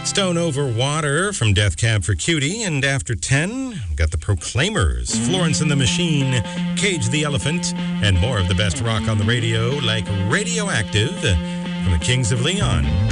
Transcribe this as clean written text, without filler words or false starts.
Stone Over Water from Death Cab for Cutie. And after 10, we've got the Proclaimers, Florence and the Machine, Cage the Elephant, and more of the best rock on the radio, like Radioactive from the Kings of Leon.